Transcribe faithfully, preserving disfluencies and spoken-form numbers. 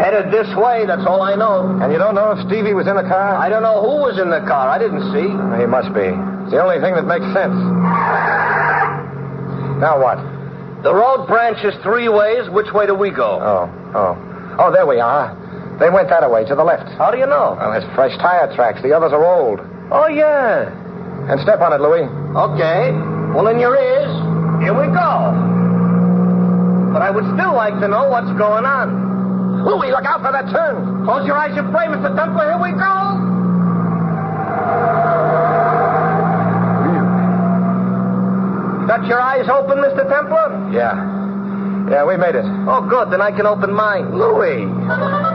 headed this way, that's all I know. And you don't know if Stevie was in the car? I don't know who was in the car. I didn't see. He must be. It's the only thing that makes sense. Now what? The road branches three ways. Which way do we go? Oh, oh. Oh, there we are. They went that way, to the left. How do you know? Well, there's fresh tire tracks. The others are old. Oh, yeah. And step on it, Louis. Okay. Well, in your ears, here we go. But I would still like to know what's going on. Louis, look out for that turn. Close your eyes and pray, Mister Templar. Here we go. Got your eyes open, Mister Templar? Yeah. Yeah, we made it. Oh, good. Then I can open mine. Louis.